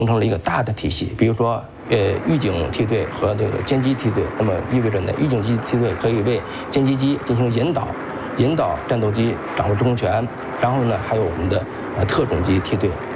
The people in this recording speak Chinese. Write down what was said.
形成了一个大的体系。比如说，预警梯队和这个歼击梯队，那么意味着呢，预警机梯队可以为歼击机进行引导战斗机掌握制空权，然后呢，还有我们的特种机梯队。